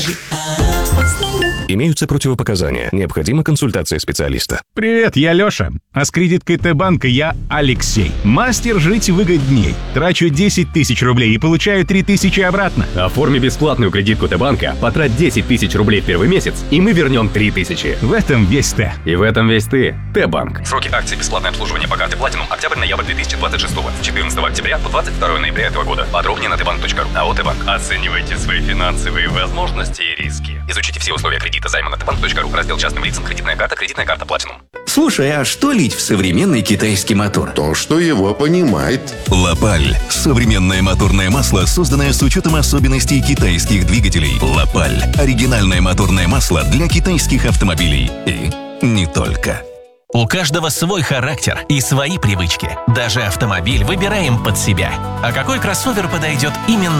Имеются противопоказания. Необходима консультация специалиста. Привет, я Лёша. А с кредиткой Т-банка я Алексей. Мастер жить выгодней. Трачу 10 тысяч рублей и получаю 3 тысячи обратно. Оформи бесплатную кредитку Т-банка, потрать 10 тысяч рублей в первый месяц, и мы вернем 3 тысячи. В этом весь Т. И в этом весь ты. Т-банк. Сроки акции бесплатное обслуживание по карте Platinum октябрь-ноябрь 2026 с 14 октября по 22 ноября этого года. Подробнее на tbank.ru. АО «Т-банк». Оценивайте свои финансовые возможности и риски. Изучите все условия кредита займа на tbank.ru. Раздел частным лицам. Кредитная карта Platinum. Слушай, а что лить в современный китайский мотор? То, что его понимает. Лапаль – современное моторное масло, созданное с учетом особенностей китайских двигателей. Лапаль – оригинальное моторное масло для китайских автомобилей. И не только. У каждого свой характер и свои привычки. Даже автомобиль выбираем под себя. А какой кроссовер подойдет именно